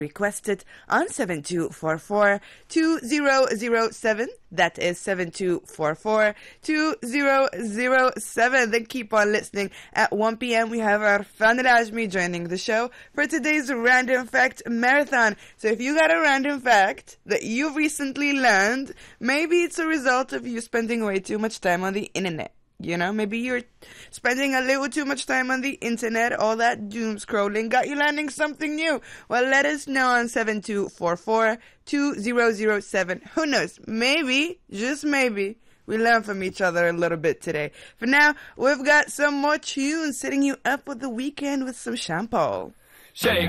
Request it on 7244-2007. That is 7244-2007. Then keep on listening. At 1 p.m. we have our Fan Rajmi joining the show for today's Random Fact Marathon. So if you got a random fact that you recently learned, maybe it's a result of you spending way too much time on the internet. You know, maybe you're spending a little too much time on the internet. All that doom scrolling got you learning something new. Well, let us know on 7244-2007. Who knows? Maybe, just maybe, we learn from each other a little bit today. For now, we've got some more tunes setting you up with the weekend with some shampoo. Shake